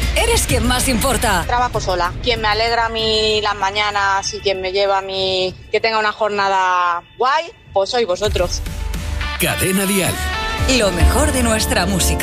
eres quien más importa. Trabajo sola. Quien me alegra a mí las mañanas y quien me lleva a mí que tenga una jornada guay, pues sois vosotros. Cadena Dial. Lo mejor de nuestra música.